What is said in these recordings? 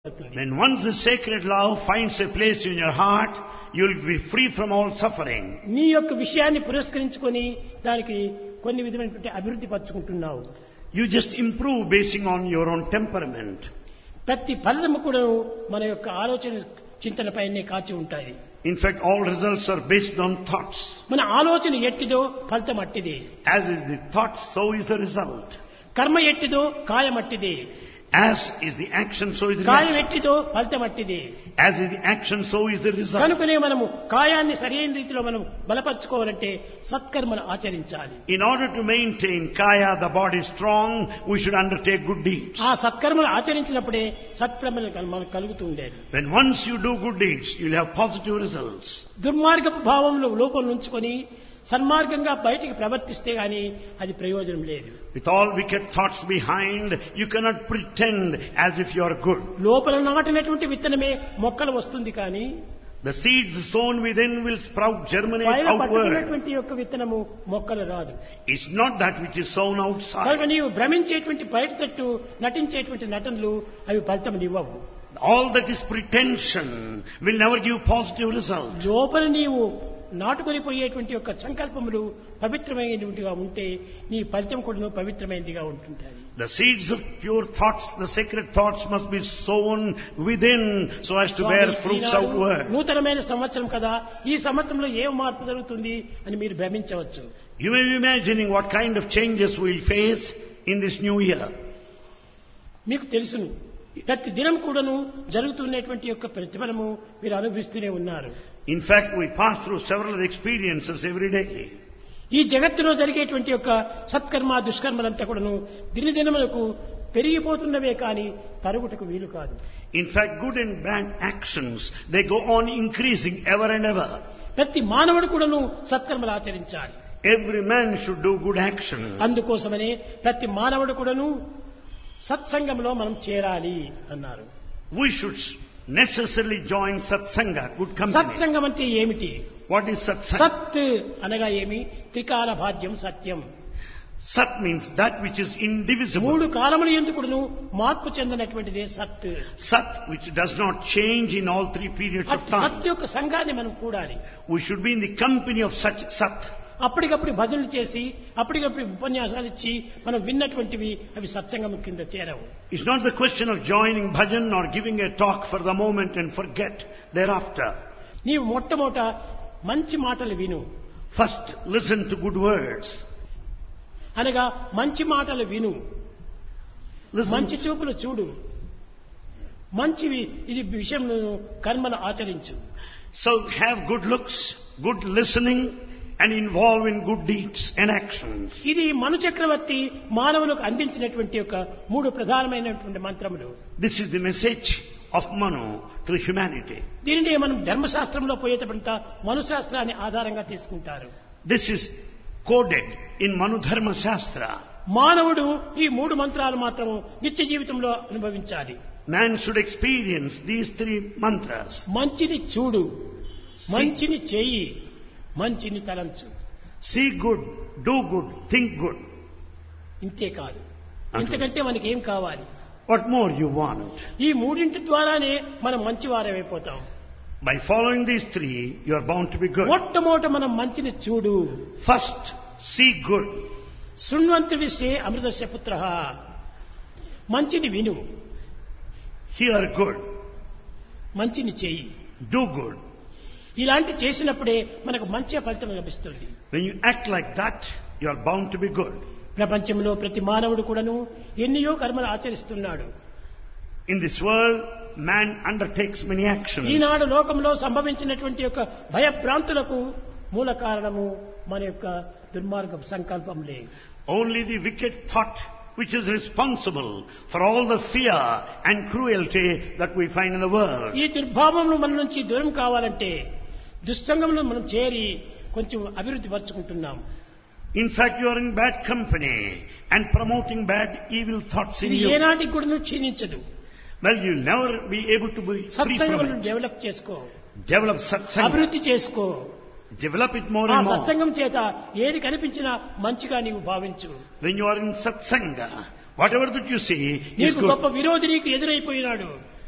When once the sacred love finds a place in your heart, you will be free from all suffering. నీ యొక్క విషయాన్ని పురస్కరించుకొని దానికి కొన్ని విధమైనటువంటి అభివృద్ధి పరచుకుంటున్నావు. You just improve basing on your own temperament. ప్రతి ఫలితము కూడా మన యొక్క ఆలోచన చింతనపైనే కాచి ఉంటాయి. In fact, all results are based on thoughts. మన ఆలోచన ఎట్టిదో ఫలితం అట్టిదే. As is the thought, so is the result. కర్మ ఎట్టిదో కాయం అట్టిదే. As is the action, so is the కాయం reaction. ఎట్టిదో ఫలితం అట్టిదే. As is the action, so is the result. కనుకనే మనము కాయాన్ని సరైన రీతిలో మనం బలపరచుకోవాలంటే సత్కర్మను ఆచరించాలి. In order to maintain kaya, the body strong, we should undertake good deeds. ఆ సత్కర్మను ఆచరించినప్పుడే సత్ప్రమలు మనకు కలుగుతూ ఉండేది. When once you do good deeds, you will have positive results. దుర్మార్గపు భావంలో లోపల నుంచుకొని సన్మార్గంగా బయటికి ప్రవర్తిస్తే గాని అది ప్రయోజనం లేదు. With all wicked thoughts behind, you cannot pretend as if you are good. లోపల నాటినటువంటి విత్తనమే మొక్కలు వస్తుంది కానీ The seeds sown within will sprout, germinate పైన outward. పట్టుకున్నటువంటి యొక్క విత్తనము మొక్కలు రాదు. It's not that which is sown కనుక outside. నీవు భ్రమించేటువంటి బయట తట్టు నటించేటువంటి నటనలు అవి ఫలితం ఇవ్వవు. All that is pretension will never give positive results. లోపల నీవు నాటుకొని పోయేటువంటి యొక్క సంకల్పములు పవిత్రమైనటువంటిగా ఉంటే నీ ఫలితం కూడా పవిత్రమైనదిగా ఉంటుంటాయి. The seeds of pure thoughts, the sacred thoughts must be sown within so as to bear fruits Eenadu outward. నూతనమైన సంవత్సరం కదా, ఈ సంవత్సరంలో ఏం మార్పు జరుగుతుంది అని మీరు భ్రమించవచ్చు. You may be imagining what kind of changes we will face in this new year. మీకు తెలుసును ప్రతి దినం కూడాను జరుగుతున్నటువంటి యొక్క ప్రతిఫలము మీరు అనుభవిస్తూనే ఉన్నారు. In fact, we pass through several experiences every day. ఈ జగత్తులో జరిగేటువంటి యొక్క సత్కర్మ దుష్కర్మలంతా కూడాను దినదినములకు పెరిగిపోతున్నవే కానీ తరుగుటకు వీలు కాదు. In fact, good and bad actions, they go on increasing ever and ever. ప్రతి మానవుడు కూడాను సత్కర్మలు ఆచరించాలి. Every man should do good action. అందుకోసమనే ప్రతి మానవుడు కూడాను సత్సంగంలో మనం చేరాలి అన్నారు. We should necessarily join satsanga, good company. సత్సంగం అంటే ఏమిటి? What is satsanga? సత్ అనగా ఏమి? త్రికాల భాగ్యం సత్యం. Sat means that which is indivisible. మూడు కాలముల ఎందుకును మార్పు చెందినటువంటిదే సత్. Sat which does not change in all three periods of time. సత్ యొక్క సంఘాన్ని మనం కూడాలి. We should be in the company of such sat. అప్పటికప్పుడు భజనలు చేసి అప్పటికప్పుడు ఉపన్యాసాలు ఇచ్చి మనం విన్నటువంటివి అవి సత్సంగం కింద చేరవు. It's not the question of joining bhajan or giving a talk for the moment and forget thereafter. నీవు మొట్టమొదట మంచి మాటలు విను. First, listen to good words. అనగా మంచి మాటలు విను, Listen. మంచి చూపులు చూడు, మంచివి ఇది విషయంలో కర్మను ఆచరించు. So have good looks, good listening, and involve in good deeds and actions. ఇది మను చక్రవర్తి మానవులకు అందించినటువంటి యొక్క మూడు ప్రధానమైనటువంటి మంత్రములు. This is the message of Manu to the humanity. దీనిని మనం ధర్మశాస్త్రంలో పోయేటంత మనుశాస్త్రాన్ని ఆధారంగా తీసుకుంటారు. This is coded in Manu Dharma Shastra. మానవుడు ఈ మూడు మంత్రాలు మాత్రం నిత్య జీవితంలో అనుభవించాలి. Man should experience these three mantras. మంచిని చూడు, మంచిని చెయ్యి, మంచిని తలంచు. See good, do good, think good. ఇంతే కాదు, ఇంతకంటే మనకి ఏం కావాలి? What more you want? ఈ మూడింటి ద్వారానే మనం మంచివారమైపోతాం. By following these three, you are bound to be good. మొట్టమొదట మనం మంచిని చూడు. First, see good. శృణ్వంతు విశ్వే అమృతస్య పుత్రః. మంచిని విను, Hear good. మంచిని చెయ్యి. Do good. ఇలాంటి చేసినప్పుడే మనకు మంచి ఫలితం లభిస్తుంది. When you act like that, you are bound to be good. ప్రపంచంలో ప్రతి మానవుడు కూడాను ఎన్నో కర్మలు ఆచరిస్తున్నాడు. In this world, man undertakes many actions. ఈనాడు లోకంలో సంభవించినటువంటి యొక్క భయభ్రాంతులకు మూల కారణము మన యొక్క దుర్మార్గ సంకల్పంలే. Only the wicked thought which is responsible for all the fear and cruelty that we find in the world. ఈ దుర్భావములు మన నుంచి దూరం కావాలంటే దుస్సంగంలో మనం చేరి కొంచెం అభివృద్ధి పరుచుకుంటున్నాం. In fact, you are in bad company and promoting bad, evil thoughts in ఇది you. ఏనాటికి కూడా క్షీణించదు. Well, you'll never be able to be free from సత్సంగములను it. Develop చేసుకో, Develop satsanga. అభివృద్ధి చేసుకో. Develop it more ఆ and more. సత్సంగం చేత ఏది కనిపించినా మంచిగా నీవు భావించు. When you are in satsanga, whatever that you see is నీకు good. గొప్ప విరోధి నీకు ఎదురైపోయినాడు.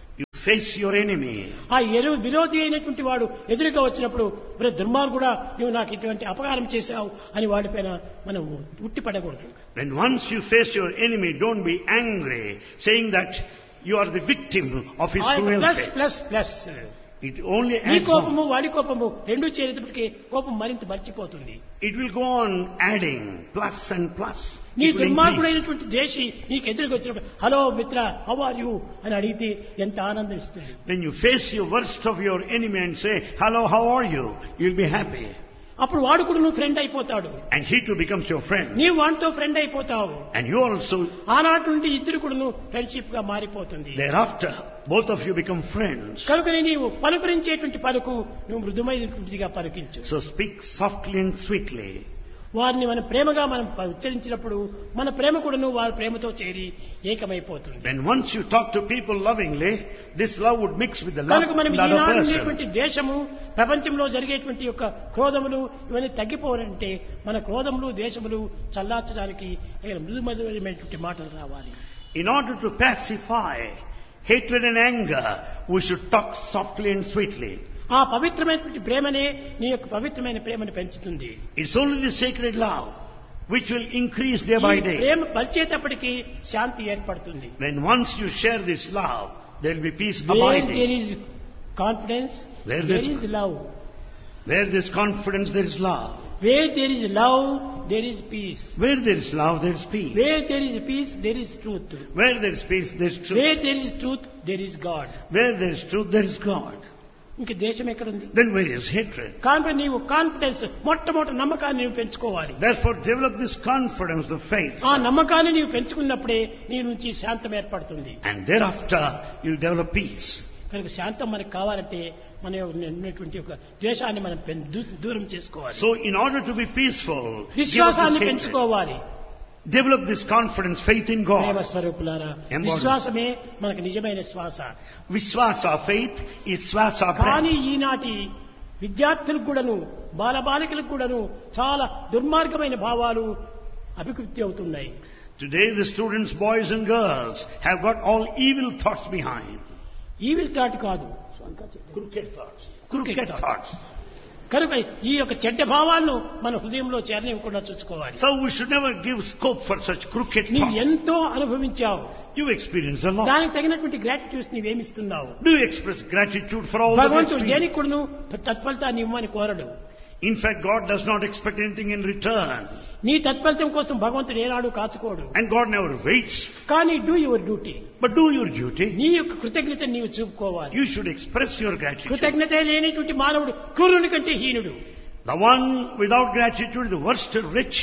face your enemy. ఆ విరోధి అయినటువంటి వాడు ఎదురుగా వచ్చినప్పుడు మరి దుర్మార్గుడా నువ్వు నాకు ఇటువంటి అపకారం చేశావు అని వాడిపైన మనం ఉట్టిపడకూడదు. When once you face your enemy, don't be angry, saying that you are the victim of his cruelty. Plus It only నీ adds కోపము on. వాడి కోపము రెండు చేరేటప్పటికి కోపం మరింత మర్చిపోతుంది. It will go on adding plus and plus. నీ It will increase. దుర్మార్గుడైనటువంటి దేశి నీకు ఎదురుగా వచ్చినప్పుడు హలో మిత్ర హౌ ఆర్ యూ అని అడిగితే ఎంత ఆనందం ఇస్తుంది. When you face your worst of your enemy and say, hello, how are you? You'll be happy. అప్పుడు వాడు కూడా నువ్వు ఫ్రెండ్ అయిపోతాడు. And he too becomes your friend. నీవు వాడితో ఫ్రెండ్ అయిపోతావు. And you also, ఆనాటి నుండి ఇద్దరు కూడా నువ్వు ఫ్రెండ్షిప్ గా మారిపోతుంది. thereafter, both of you become friends. కనుకనే నీవు పలుకరించేటువంటి పలుకు నువ్వు మృదుమైనటువంటిదిగా పలికించు. So speak softly and sweetly. వారిని మనం ప్రేమగా మనం ఉచ్చరించినప్పుడు మన ప్రేమ కూడాను వారి ప్రేమతో చేరి ఏకమైపోతుంది. When once you talk to people lovingly, this love would mix with the love కనుక of మనం the other ఈనాడు person. ఉండేటువంటి దేశము ప్రపంచంలో జరిగేటువంటి యొక్క క్రోధములు ఇవన్నీ తగ్గిపోవాలంటే మన క్రోధములు దేశములు చల్లార్చడానికి మృదుమధురమైనటువంటి మాటలు రావాలి. In order to pacify hatred and anger, we should talk softly and sweetly. ఆ పవిత్రమైనటువంటి ప్రేమనే నీ యొక్క పవిత్రమైన ప్రేమను పెంచుతుంది. It's only the sacred love which will increase day by ఈ day. ప్రేమ పంచేటప్పటికి శాంతి ఏర్పడుతుంది. When once you share this love, there will be peace Where there abiding. is confidence, Where there there's- is love. Where there is confidence, there is love. Where there is love, there is peace. Where there is love, there is peace. Where there is peace, there is truth. Where there is peace, there is Where truth. there is truth, there is God. Where there is truth, there is God. ఇంక దేశం ఎక్కడుంది? Then where is hatred? కాబట్టి నీవు confidence మొట్టమొదటి నమ్మకాన్ని నీవు పెంచుకోవాలి. Therefore, develop this confidence, the faith. ఆ నమ్మకాన్ని నీవు పెంచుకున్నప్పుడే నీ నుంచి శాంతం ఏర్పడుతుంది. And thereafter, you develop peace. కనుక శాంతం మనకు కావాలంటే మన ఉన్నటువంటి ఒక ద్వేషాన్ని మనం దూరం చేసుకోవాలి. So, in order to be peaceful, give up విశ్వాసాన్ని this hatred. పెంచుకోవాలి. Develop this confidence, faith in Prema God. స్వరూపులారా, Embodiment. విశ్వాసమే మనకు నిజమైన శ్వాస. Vishwasa, faith is swasa కానీ breath. ఈనాటి విద్యార్థులకు కూడాను బాలబాలికలకు కూడాను చాలా దుర్మార్గమైన భావాలు అభివృద్ధి అవుతున్నాయి. Today, the students, boys and girls, have got all evil thoughts behind. Evil thought కాదు, Crooked thoughts. Crooked Crooked thoughts. కనుక ఈ యొక్క చెడ్డ భావాలను మన హృదయంలో చేరనివ్వకుండా చూసుకోవాలి. So we should never give scope for such crooked నీవు thoughts. ఎంతో అనుభవించావు, You experience a lot. దానికి తగినటువంటి gratitudes నీవేమిస్తున్నావు? Do you express gratitude for all that భగవంతుడు experience? దేనికి కూడాను తత్ఫలితాన్ని ఇవ్వమని కోరడు. In fact, God does not expect anything in return. నీ తత్ఫలితం కోసం భగవంతుడు ఏనాడు కాచుకోడు. And God never waits. కానీ do your duty. But do your duty. నీ యొక్క కృతజ్ఞత నీవు చూపుకోవాలి. You should express your gratitude. కృతజ్ఞత లేనిటువంటి మానవుడు క్రూరుని కంటే హీనుడు. The one without gratitude is the worst rich.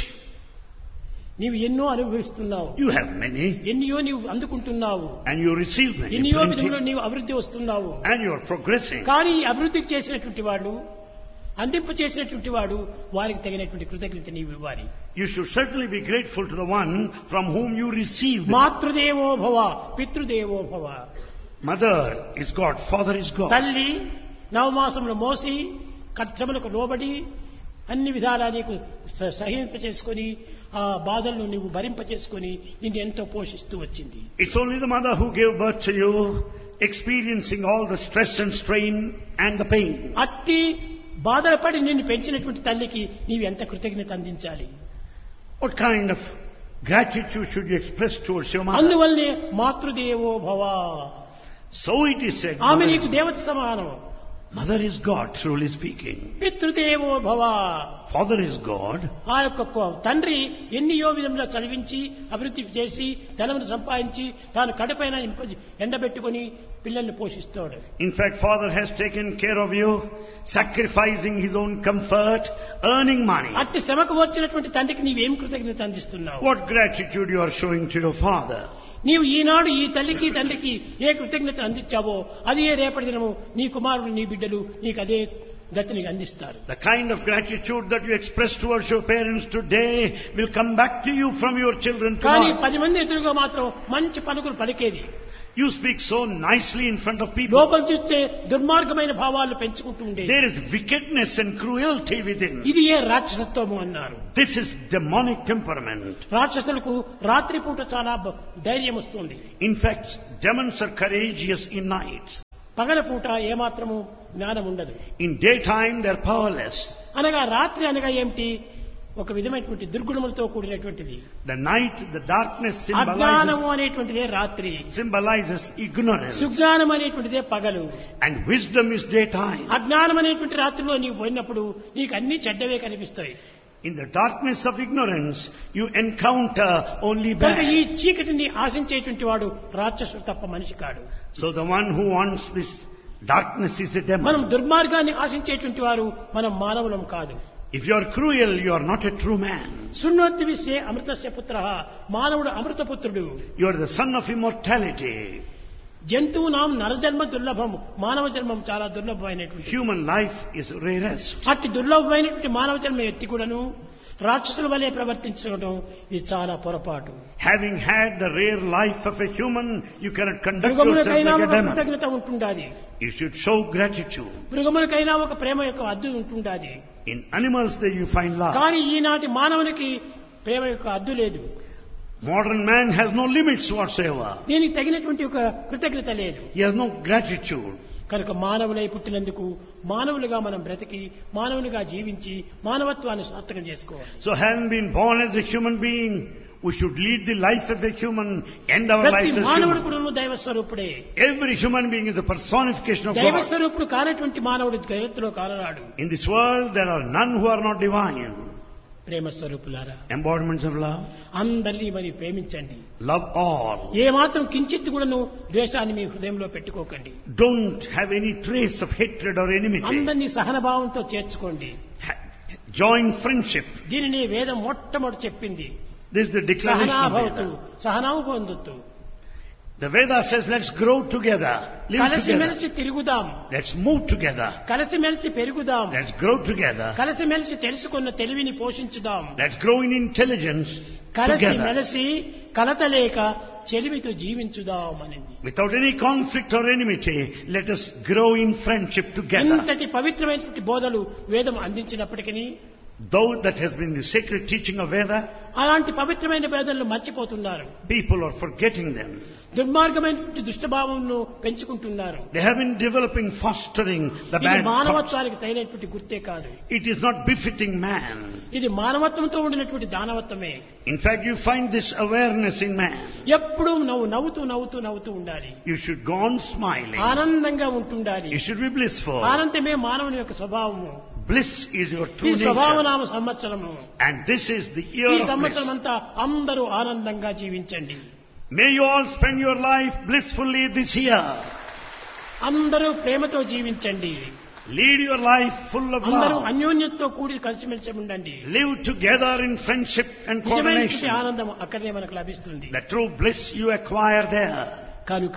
నీవు ఎన్నో అనుభవిస్తున్నావు, You have many. ఎన్నో నీవు అందుకుంటున్నావు, And you receive many. ఎన్నో plenty, విధంలో నీవు అభివృద్ధి వస్తున్నావు. And you are progressing. కానీ ఈ అభివృద్ధికి చేసినటువంటి వాడు, అందింప చేసినటువంటి వాడు వారికి తగినటువంటి కృతజ్ఞత నీవు ఇవ్వాలి. You should certainly be grateful to the one from whom you received. మాతృదేవో భవ పితృదేవో భవ. Mother is God, father is God. తల్లి నవమాసములు మోసి కష్టములకు లోబడి అన్ని విధాలా నీకు సహింప చేసుకొని ఆ బాధలను నీవు భరింప చేసుకొని నిన్ను ఎంతో పోషిస్తూ వచ్చింది. It's only the mother who gave birth to you, experiencing all the stress and strain and the pain. అట్టి బాధలు పడి నిన్ను పెంచినటువంటి తల్లికి నీవు ఎంత కృతజ్ఞత అందించాలి? What kind of gratitude should you express towards your mother? అందువల్లనే మాతృదేవో భవ. So it is said, ఆమె mother నీకు is, దేవత సమానం. mother is God, truly speaking. పితృదేవో భవ. Father is God. ఆ యొక్క తండ్రి ఎన్నియో విధంగా చదివించి అభివృద్ధి చేసి ధనమును సంపాదించి తాను కడపైన ఎండబెట్టుకుని పిల్లల్ని పోషిస్తాడు. In fact, father has taken care of you, sacrificing his own comfort, earning money. అట్టి శ్రమకు వచ్చినటువంటి తండ్రికి నీవేం కృతజ్ఞత అందిస్తున్నావు? What gratitude you are showing to your father. నీవు ఈనాడు ఈ తల్లికి తండ్రికి ఏ కృతజ్ఞత అందించావో అది రేపటి దినము నీ కుమారుడు నీ బిడ్డలు నీకు అదే గతిని అందిస్తారు. The kind of gratitude that you express towards your parents today will come back to you from your children కానీ tomorrow. 10 మంది ఎదురుగా మాత్రం మంచి పలుకులు పలికేది. You speak so nicely in front of people. లోపల చూస్తే దుర్మార్గమైన భావాలు పెంచుకుంటూ ఉండేది. There is wickedness and cruelty within. ఇది ఏ రాక్షసత్వము అన్నారు. This is demonic temperament. రాక్షసులకు రాత్రిపూట చాలా ధైర్యం వస్తుంది. In fact, demons are courageous in nights. పగలపూట ఏమాత్రము జ్ఞానం ఉండదు. In daytime they are powerless. అనగా రాత్రి అనగా ఏమిటి? ఒక విధమైనటువంటి దుర్గుణములతో కూడినటువంటిది. The night, the darkness అజ్ఞానము అనేటువంటిదే రాత్రి, symbolizes ignorance. సుజ్ఞానం అనేటువంటిదే పగలు. And wisdom is daytime. అజ్ఞానం అనేటువంటి రాత్రిలో నీవు పోయినప్పుడు నీకు అన్ని చెడ్డవే కనిపిస్తాయి. In the darkness of ignorance, you encounter only కనుక bad. ఈ చీకటిని ఆశించేటువంటి వాడు రాక్షసుడు తప్ప మనిషి కాడు. So the one who wants this darkness is a మనం demon. దుర్మార్గాన్ని ఆశించేటువంటి వారు మనం మానవులం కాదు. If you are cruel, you are not a true man. శృణ్వతి విశ్వే అమృతస్య పుత్రః, మానవుడు అమృతపుత్రుడు. You are the son of immortality. జంతువునాం నరజన్మ దుర్లభం, మానవ జన్మం చాలా దుర్లభమైనటువంటి. Human life is rarest. అట్టి దుర్లభమైనటువంటి మానవ జన్మ ఎత్తి కూడాను రాక్షసుల వలె ప్రవర్తించడం ఇది చాలా పొరపాటు. Having had the rare life of a human, you cannot conduct yourself మృగములకైనా like a ఒక demon. కృతజ్ఞత ఉంటుండాలి. You should show gratitude. మృగములకైనా ఒక ప్రేమ యొక్క హద్దు ఉంటుండాలి. In animals there you find love. కానీ ఈనాటి మానవునికి ప్రేమ యొక్క హద్దు లేదు. Modern man has no limits whatsoever. దీనికి తగినటువంటి ఒక కృతజ్ఞత లేదు. He has no gratitude. కనుక మానవులై పుట్టినందుకు మానవులుగా మనం బ్రతికి మానవులుగా జీవించి మానవత్వాన్ని సార్థకం చేసుకోవాలి. So having been born as a human being, we should lead the life of a human, end our ప్రతి lives as మానవుడు human. కూడా దైవ స్వరూపుడే. Every human being is the personification of దైవ God. స్వరూపుడు కానటువంటి మానవుడు జగత్తులో కాలరాడు. In this world there are none who are not divine. ప్రేమ స్వరూపులారా, Embodiments of love. అందరినీ మరి ప్రేమించండి. Love all. ఏ మాత్రం కించిత్ కూడాను ద్వేషాన్ని మీ హృదయంలో పెట్టుకోకండి. Don't have any trace of hatred or enmity. అందరినీ సహనభావంతో చేర్చుకోండి. Join friendship. దీనిని వేదం మొట్టమొదటి చెప్పింది. This is the declaration of సహనాభవతు, Veda. సహనావు పొందొద్దు. The Veda says, let's grow together, live కలిసి together. మెలిసి తిరుగుదాం, Let's move together. కలిసి మెలిసి పెరుగుదాం, Let's grow together. కలిసి మెలిసి తెలుసుకున్న తెలివిని పోషించుదాం, Let's grow in intelligence కలిసి together. మెలిసి కలతలేక చెలిమితో జీవించుదాం అనింది. Without any conflict or enmity, let us grow in friendship together. ఇంతటి పవిత్రమైనటువంటి బోధలు వేదం అందించినప్పటికీ Though that has been the sacred teaching of Veda, అలాంటి పవిత్రమైన బోధనలు మర్చిపోతున్నారు. people are forgetting them. దుర్మార్గమైనటువంటి దుష్టభావంను పెంచుకుంటున్నారు. They have been developing, fostering the ఇది bad thoughts. మానవత్వానికి తగినటువంటి గుర్తే కాదు. It is not befitting man. ఇది మానవత్వంతో ఉండినటువంటి దానవత్వమే. In fact, you find this awareness in man. ఎప్పుడూ నవ్వుతూ ఉండాలి. You should go on smiling. ఆనందంగా ఉంటుండాలి. You should be blissful. ఆనందమే మానవుని యొక్క స్వభావము. Bliss is your ఈ true స్వభావనామ nature. సంవత్సరము. And this is the year ఈ of bliss. సంవత్సరం అంతా అందరూ ఆనందంగా జీవించండి. May you all spend your life blissfully this year. అందరూ ప్రేమతో జీవించండి. Lead your life full of అందరూ love. అన్యోన్యతతో కూడి కలిసిమెలిసి ఉండండి. Live together in friendship and నిజమైనటువంటి coordination. ఆనందం అక్కడే మనకు లభిస్తుంది. The true bliss you acquire there. కనుక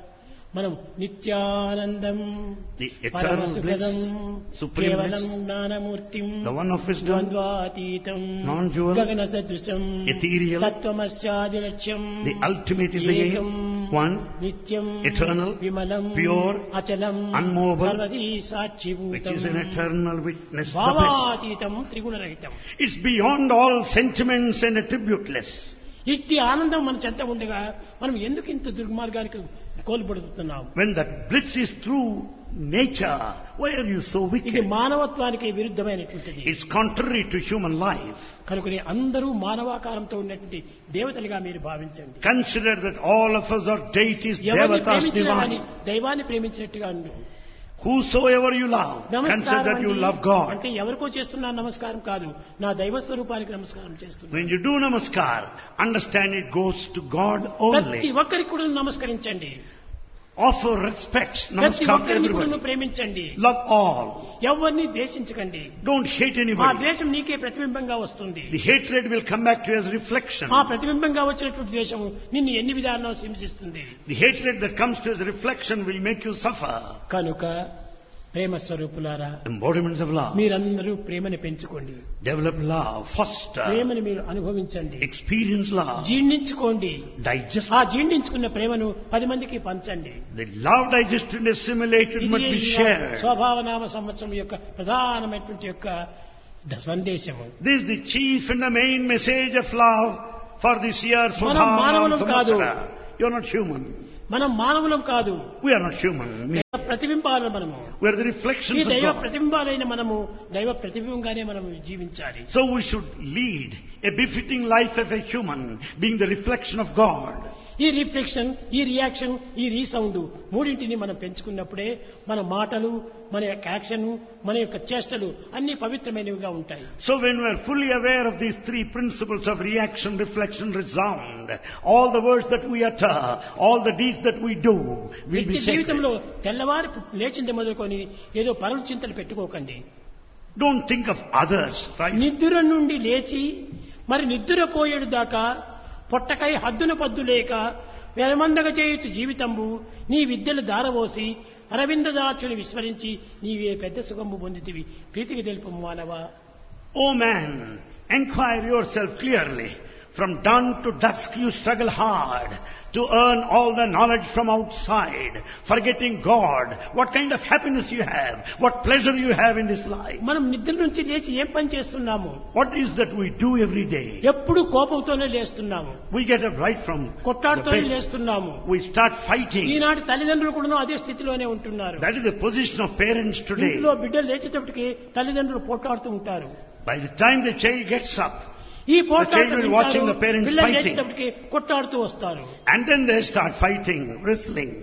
మనం నిత్యానందం The పరమ eternal సుఖదం bliss, supreme కేవలం bliss, జ్ఞానమూర్తిం the one of wisdom, ద్వంద్వాతీతం non-dual, గగన సదృశం ethereal, తత్వమస్యాది లక్ష్యం the ultimate is the ఏకం one, నిత్యం eternal, విమలం pure, అచలం unmovable, సర్వదీ which సాక్షిభూతం is an eternal witness, the bliss. భావాతీతం త్రిగుణరహితం. It's beyond all sentiments and attributeless. ఇట్టి ఆనందం మన చెంత ఉండగా మనం ఎందుకు ఇంత దుర్మార్గానికి కోల్పడుతున్నాం? When that bliss is through nature, why are you so ఇది wicked? మానవత్వానికి విరుద్ధమైనటువంటిది. It's contrary to human life. కనుకనే అందరూ మానవాకారంతో ఉన్నటువంటి దేవతలుగా మీరు భావించండి. Consider that all of us are deities, ఎవరిని devatas, ప్రేమించినా కానీ divine. దైవాన్ని ప్రేమించినట్టుగా ఉండు. Whosoever you love, consider నమస్కారం that you అండి. love God. అంటే ఎవరికో చేస్తున్నా నమస్కారం కాదు, నా దైవ స్వరూపానికి నమస్కారం చేస్తున్నా. When you do namaskar, understand it goes to God ప్రతి only. ఒక్కరికి కూడా నమస్కరించండి. Offer respects, ప్రతి namaskar to ఒక్కరిని కూడా everybody. ప్రేమించండి. Love all. ఎవరిని ద్వేషించకండి. Don't hate ఆ anybody. ద్వేషం నీకే ప్రతిబింబంగా వస్తుంది. The hatred will come back to you as reflection. ఆ ప్రతిబింబంగా వచ్చినటువంటి ద్వేషము నిన్ను ఎన్ని విధాలను హింసిస్తుంది. The hatred that comes to you as reflection will make you suffer. కనుక ప్రేమ స్వరూపులారా, Embodiments of love. మీరందరూ ప్రేమని పెంచుకోండి. Develop love, foster, ప్రేమని మీరు అనుభవించండి, experience love, జీర్ణించుకోండి. digest. ఆ జీర్ణించుకున్న ప్రేమను 10 మందికి పంచండి. The love digested and assimilated must be ఇది shared. స్వభావనామ సంవత్సరం యొక్క ప్రధానమైనటువంటి యొక్క సందేశము. This is the chief and the main message of love for this year. మనం మానవులం కాదు. You are not human. మనం మానవులం కాదు. We are not human. ప్రతిబింబాలు మనము. We are the ఈ reflections of దైవ God. ప్రతిబింబాలైన మనము దైవ ప్రతిబింబంగానే మనం జీవించాలి. So we should lead a befitting life of a human, being the reflection of God. ఈ రిఫ్లెక్షన్, ఈ రియాక్షన్, ఈ రీసౌండ్ మూడింటిని మనం పెంచుకున్నప్పుడే మన మాటలు, మన యొక్క యాక్షన్, మన యొక్క చేష్టలు అన్ని పవిత్రమైనవిగా ఉంటాయి. So when we are fully aware of these three principles of reaction, reflection, resound, all the words that we utter, all the deeds that we do will be నిత్య sacred. జీవితంలో తెల్లవారి లేచింది మొదలుకొని ఏదో పరుల చింతలు పెట్టుకోకండి. Don't think of others, right? నిద్ర నుండి లేచి మరి నిద్రపోయేడు దాకా పొట్టకై హద్దున పద్దు లేక వెలమందగ చేయుచు జీవితంబు నీ విద్యలు దారవోసి అరవిందదాచుని విస్మరించి నీవే పెద్ద సుఖము పొందితివి ప్రీతికి తెలుపు మానవా. O man, inquire yourself clearly. From dawn to dusk you struggle hard to earn all the knowledge from outside, forgetting God. What kind of happiness you have, what pleasure you have in this life. మనం నిద్ర నుంచి లేచి ఏం పని చేస్తున్నాము? What is that we do every day? ఎప్పుడు కోపంతోనే లేస్తున్నాము, We get up right from the కొట్టాడుతోనే bed. లేస్తున్నాము. We start fighting. ఈనాటి తల్లిదండ్రులు కూడా అదే స్థితిలోనే ఉంటున్నారు. That is the position of parents today. ఇంట్లో బిడ్డలు లేచేటప్పటికి తల్లిదండ్రులు పోట్లాడుతూ ఉంటారు. By the time the child gets up, ఈ child will be watching the parents పిల్లలు fighting. లేచేటప్పటికి కొట్టాడుతూ వస్తారు. and then they start fighting, wrestling.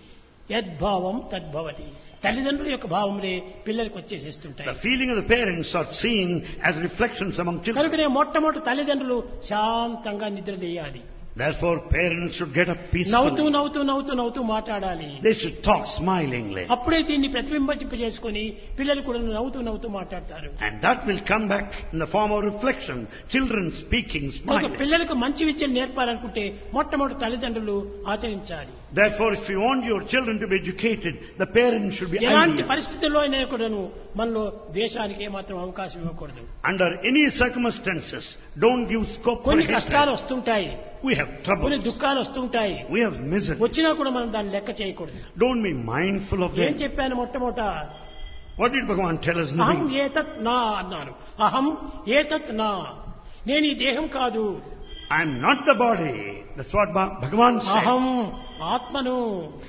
యద్భావం తద్భవతి. తల్లిదండ్రుల యొక్క భావములే పిల్లలకు వచ్చేసేస్తుంటాయి. The feeling of the parents are seen as reflections among children. కనుకనే మొట్టమొదటి తల్లిదండ్రులు శాంతంగా నిద్ర చేయాలి. Therefore, parents should get up నవ్వుతూ peacefully. నవ్వుతూ నవ్వుతూ నవ్వుతూ మాట్లాడాలి. They should talk smilingly. అప్పుడే దీన్ని ప్రతిబింబింపజేసుకొని పిల్లలు కూడా నవ్వుతూ నవ్వుతూ మాట్లాడతారు. And that will come back in the form of reflection. Children speaking, కనుక smiling. పిల్లలకు మంచి విద్యను నేర్పాలనుకుంటే మొట్టమొదటి తల్లిదండ్రులు ఆచరించాలి. Therefore, if you want your children to be educated, the parents should be ఎలాంటి ideal. పరిస్థితుల్లో అయినా కూడాను మనలో ద్వేషానికి ఏమాత్రం అవకాశం ఇవ్వకూడదు. Under any circumstances, don't give scope for కొన్ని కష్టాలు hatred. వస్తుంటాయి, We have కొన్ని troubles. దుఃఖాలు వస్తుంటాయి. We have misery. వచ్చినా కూడా మనం దాన్ని లెక్క చేయకూడదు. Don't be mindful of ఏం them. చెప్పాను మొట్టమొదట? What did Bhagavan tell us in the అహం beginning? ఏతత్ నా అన్నాను. అహం ఏతత్ నా, నేను ఈ దేహం కాదు. I am not the body. That's what Bhagavan said. అహం ఆత్మను.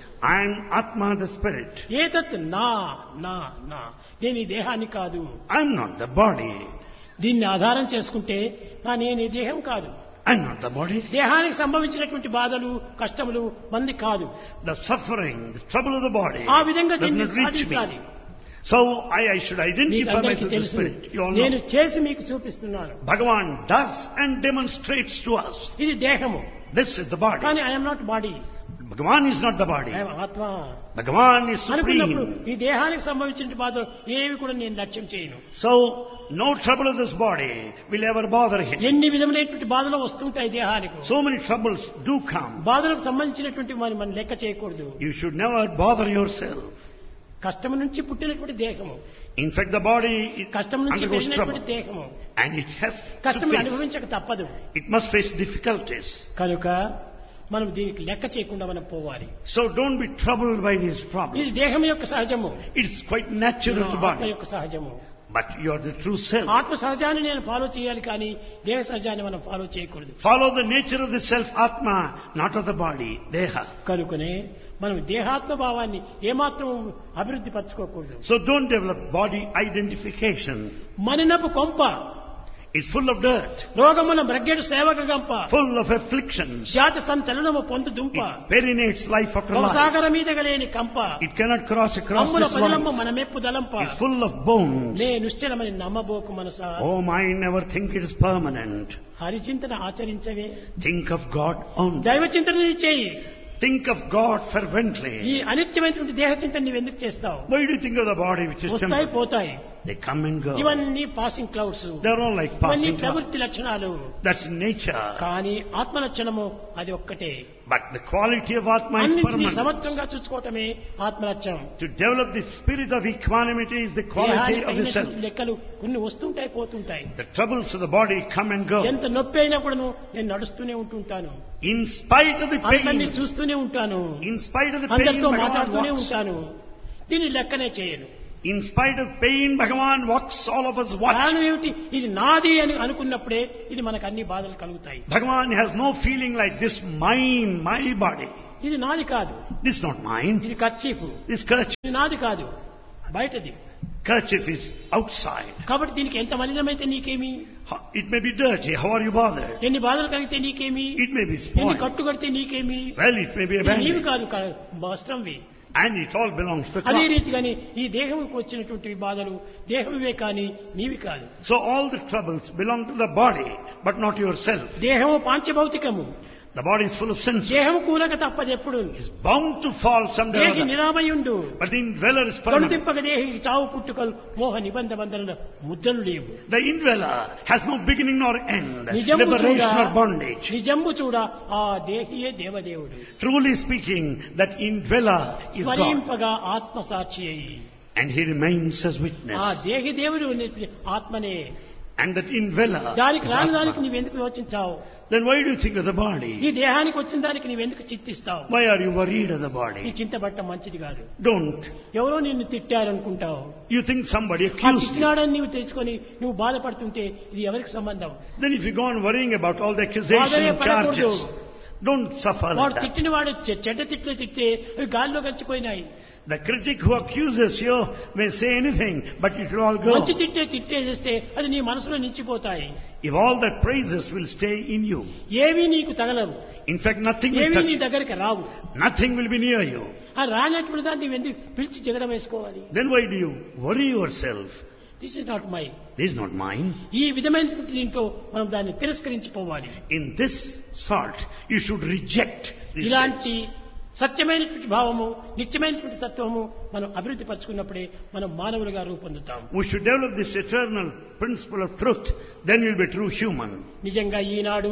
I am Atma, the spirit. ఏతత్ నా నా నా, నేను ఈ దేహాన్ని కాదు. I am not the body. దీన్ని ఆధారం చేసుకుంటే నేను ఈ దేహం కాదు. I am not the body. దేహానికి సంభవించినటువంటి బాధలు కష్టములు మంది కాదు. The suffering, the trouble of the body ఆ విధంగా does దీన్ని not reach సాధించాలి. me. So I should మీకు identify అందరికీ myself as the తెలుసు, spirit. You all నేను know. చేసి మీకు చూపిస్తున్నాను. Bhagavan does and demonstrates to us. ఇది దేహము, This is the body. కానీ I'm not body, Bhagavan is not the body. I'm ఆత్మ Bhagavan is అనుకున్నప్పుడు supreme. ఈ దేహానికి సంభవించిన బాధలు ఏవి కూడా నేను లక్ష్యం చేయను. So no trouble of this body will ever bother him. ఎన్ని విధములైనటువంటి బాధలు వస్తుంటాయి దేహానికి. So many troubles do come. బాధలకు సంబంధించినటువంటి మనం లెక్క చేయకూడదు. You should never bother yourself. కష్టం నుంచి పుట్టినటువంటి దేహము, In fact, the body కష్టం నుంచి undergoes పెరిగినటువంటి trouble. దేహము, And it has కష్టం to face. అనుభవించక తప్పదు. It must face difficulties. కనుక మనం దీనికి లెక్క చేయకుండా మనం పోవాలి. So don't be troubled by these ఇది problems. దేహం యొక్క సహజము, It's quite natural to ఆత్మ body. యొక్క సహజము. But you are the true self. ఆత్మ సహజాన్ని నేను ఫాలో చేయాలి, కానీ దేహ సహజాన్ని మనం ఫాలో చేయకూడదు. Follow the nature of the self, Atma, not of the body, Deha. కనుకనే మనం దేహాత్మ భావాన్ని ఏమాత్రం అభివృద్ధి పరచుకోకూడదు. So don't develop body identification. మనినపు కొంప, It's full of dirt, రోగముల బ్రగ్గెడు సేవక గంప, full of afflictions. జాతి సంచలనము పొందు దుంప, It perinates life after life. భవసాగర మీద గలేని కంప, It cannot cross across అమ్ముల this పదిలంబ one. మన మెప్పు దలంప, It's full of bones. నే నిశ్చలమని నమ్మబోకు మనసా. Oh, mind, never think it is permanent. హరిచింతన ఆచరించవే, Think of God only. దైవ చింతన చేయి. Think of God fervently. ఈ అనిత్యమైనటువంటి దేహ చింతన నువ్వు ఎందుకు చేస్తావు? Why do you think of the body which is వస్తాయి temporary? పోతాయి. They come and go. ఇవన్నీ passing clouds, They're all like ఇవన్నీ passing clouds. ప్రవృత్తి లక్షణాలు. That's nature. కానీ ఆత్మ లక్షణము అది ఒక్కటే. But the quality of Atma is అన్నింటినీ permanent. సమత్వంగా చూసుకోవటమే ఆత్మ లక్షణం. To develop the spirit of equanimity is the quality దేహానికి of the self. అయినటువంటి లెక్కలు కొన్ని వస్తుంటాయి పోతుంటాయి. The troubles of the body come and go. ఎంత నొప్పి అయినా కూడా నేను నడుస్తూనే ఉంటుంటాను, In spite of the అందరినీ pain, చూస్తూనే ఉంటాను, in spite of the pain, అందరితో Bhagavan మాట్లాడుతూనే walks. ఉంటాను. దీన్ని లెక్కనే చేయను. In spite of pain, Bhagavan walks, all of us watch. కారణం ఏమిటి? ఇది నాది అని అనుకున్నప్పుడే ఇది మనకు అన్ని బాధలు కలుగుతాయి. Bhagavan has no feeling like this, mine, my body. ఇది నాది కాదు, This is not mine. ఇది కర్చీఫ్, This kerchief, ఇది నాది కాదు, బయటది. kerchief is outside. కాబట్టి దీనికి ఎంత మలినమైతే నీకేమి, It may be dirty. How are you bothered? ఎన్ని బాధలు కలిగితే నీకేమి, It may be ఎన్ని spoiled. కట్టు కడితే నీకేమి, Well, it may be ఇది నీవి abandoned. కాదు, వస్త్రంవి. And it all belongs to the అదే cloth. రీతిగానే ఈ దేహంకు వచ్చినటువంటి బాధలు దేహమే కానీ నీవి కాదు. So all the troubles belong to the body, but not yourself. దేహము పాంచభౌతికము, The body is full of senses. దేహము కూలక తప్పదు ఎప్పుడు, It's bound to fall someday or దేహి other. నిరామయుండు, But the indweller is permanent. కనుదింపక దేహికి చావు పుట్టుకలు మోహ నిబంధ బంధన ముద్దలు లేవు. The indweller has no beginning nor end, నిజము చూడ, liberation or bondage. నిజము చూడ ఆ దేహియే దేవదేవుడు. Truly speaking, that indweller is God. స్మరింపగా ఆత్మసాక్షి అయి, And he remains as ఆ witness. దేహి దేవుడు ఆత్మనే. And that indweller దానికి is రాని దానికి Atma. నీవెందుకు యోచించావు, Then why do you think of the body? ఈ దేహానికి వచ్చిన దానికి నీవెందుకు చింతిస్తావు. Why are you worried of the ఈ body? చింతపట్టం మంచిది కాదు. Don't. ఎవరో నిన్ను తిట్టారనుకుంటావు, You think somebody ఆ accused you. తిట్టినాడని నీవు తెలుసుకొని నువ్వు బాధపడుతుంటే ఇది ఎవరికి సంబంధం. Then if you go on worrying about all the accusations బాధనే and పడకూడదు. charges, don't suffer వాడు like that. తిట్టిన వాడు చెడ్డ తిట్లు తిట్టే అవి గాల్లో కలిసిపోయినాయి. The critic who accuses you may say anything, but it will all go. మంచి తిట్టే చేస్తే అది నీ మనసులో నిలిచిపోతాయి. If all the praises will stay in you, ఏవి నీకు తగలవు, in fact nothing will ఏవి touch నీ you. దగ్గరికి రావు. Nothing will be near you. ఆ రానటువంటి దాన్ని నువ్వెందుకు పిలిచి జగడం వేసుకోవాలి. Then why do you worry yourself? This is not my, This is not mine. ఈ విధమైనటువంటి దీంట్లో మనం దాన్ని తిరస్కరించిపోవాలి. In this sort, you should reject this. ఇలాంటి సత్యమైనటువంటి భావము, నిత్యమైనటువంటి తత్వము మనం అభివృద్ధి పరచుకున్నప్పుడే మనం మానవులుగా రూపొందుతాం. We should develop this eternal principle of truth, then you'll be true human. నిజంగా ఈనాడు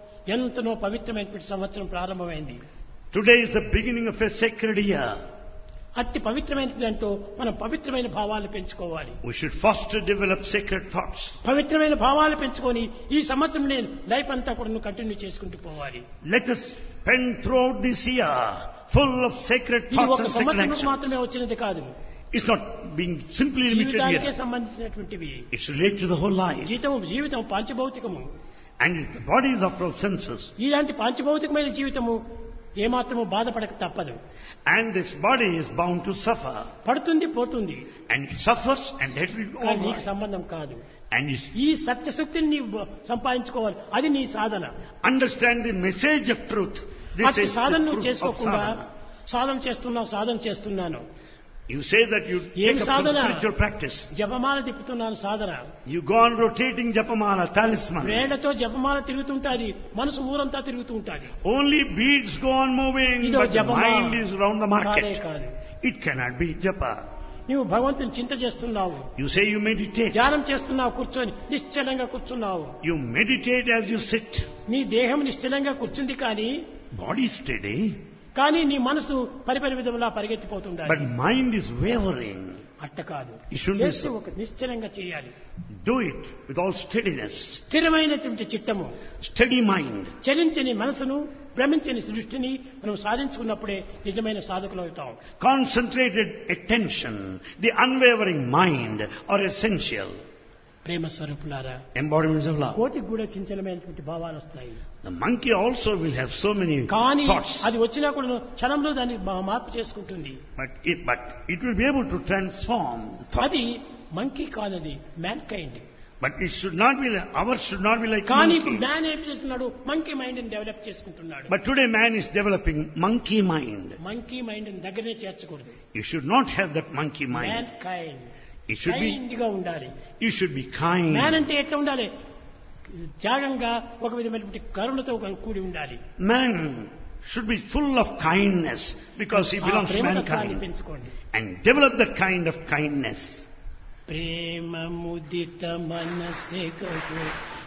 ఎంతనో పవిత్రమైనటువంటి సంవత్సరం ప్రారంభమైంది. Today is the beginning of a sacred year. అట్టి పవిత్రమైనది అంటూ మనం పవిత్రమైన భావాలు పెంచుకోవాలి. We should foster, develop sacred thoughts. పవిత్రమైన భావాలు పెంచుకొని ఈ సంవత్సరం నేను లైఫ్ అంతా కూడా కంటిన్యూ చేసుకుంటూ పోవాలి. Let us spend throughout this year full of sacred ఇది thoughts ఒక and sacred సంవత్సరం actions. మాత్రమే వచ్చినది కాదు, It's not being simply limited జీవితానికే here. సంబంధించినటువంటివి. It's related to the whole life. జీవితం పాంచభౌతికము. And the body is after all senses. ఇలాంటి పాంచభౌతికమైన జీవితము ఏమాత్రము బాధపడక తప్పదు. And this body is bound to suffer. పడుతుంది పోతుంది, And it suffers and let it go కానీ నీకు on. సంబంధం కాదు. And you ఈ సత్యశక్తిని నీవు సంపాదించుకోవాలి, అది నీ సాధన. understand the message of truth. This అట్టి is సాధన the నువ్వు fruit of చేసుకోకుండా sadhana. సాధన చేస్తున్నాను, You say that you ఏం take up some సాధన? spiritual practice. జపమాల తిప్పుతున్నాను సాధన. You go on rotating japamala, talisman. వేళ్లతో జపమాల తిరుగుతుంటాది, మనసు ఊరంతా తిరుగుతూ ఉంటాది. Only beads go on moving, ఇదో but the జపమాల mind is round the కాదే market. కాదు. It cannot be japa. నీవు భగవంతుని చింత చేస్తున్నావు, You say you meditate. ధ్యానం చేస్తున్నావు, కూర్చొని నిశ్చలంగా కూర్చున్నావు. You meditate as you sit. నీ దేహం నిశ్చలంగా కూర్చుంది Body steady, కానీ నీ మనసు పరిపరి విధములా పరిగెత్తిపోతుండాలి. but mind is wavering. అట్ట కాదు, It shouldn't be చేస్తే so. ఒక నిశ్చలంగా చేయాలి. Do it with all steadiness. స్థిరమైనటువంటి చిత్తము, Steady mind. చలించని మనసును, భ్రమించని సృష్టిని మనం సాధించుకున్నప్పుడే నిజమైన సాధకులు అవుతాం. Concentrated attention, the unwavering mind are essential. ప్రేమ స్వరూపులారా, Embodiments of love. కోటికి కూడా చంచలమైనటువంటి భావాలు వస్తాయి. The monkey also will have so many కానీ thoughts. అది వచ్చినా కూడా క్షణంలో దాన్ని మార్పు చేసుకుంటుంది. But it will be able to transform the thoughts. అది మంకీ కాదది, man kind. But it should not be, ours should not be like కానీ monkey. మ్యాన్ ఏం చేస్తున్నాడు, మంకీ మైండ్ ని డెవలప్ చేసుకుంటున్నాడు. But today man is developing monkey mind. Monkey mind ని దగ్గరనే చేర్చకూడదు. You should not have that monkey man mind. Kind, It should be, kind గా ఉండాలి. you should be kind. Man అంటే ఎట్లా ఉండాలి, త్యాగంగా ఒక విధమైనటువంటి కరుణతో కూడి ఉండాలి. Man should be full of kindness because he ఆ belongs to ప్రేమతత్వాన్ని mankind. పెంచుకోండి. And develop that kind of kindness. ప్రేమ ముదిత మనసే కహో